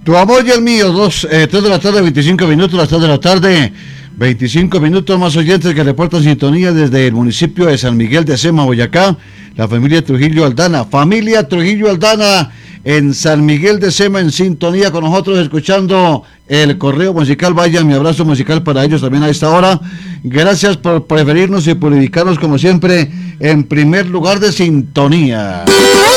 Tu amor y el mío, 3 de la tarde, 25 minutos, las 3 de la tarde, 25 minutos. Más oyentes que reportan sintonía desde el municipio de San Miguel de Sema, Boyacá, la familia Trujillo Aldana, en San Miguel de Sema, en sintonía con nosotros, escuchando el correo musical. Vaya, mi abrazo musical para ellos también a esta hora. Gracias por preferirnos y por ubicarnos como siempre en primer lugar de sintonía.